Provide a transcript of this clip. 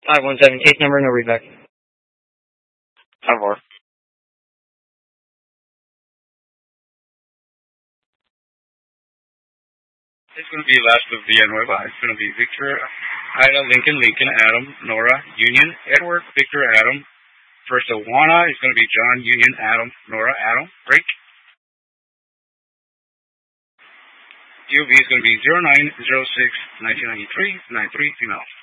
517, case number, no readback. 5-4. It's going to be last of Villanueva. It's going to be Victor, Ida, Lincoln, Adam, Nora, Union, Edward, Victor, Adam. First Awana is going to be John, Union, Adam, Nora, Adam, break. DOB is going to be 0906-1993, 93 female.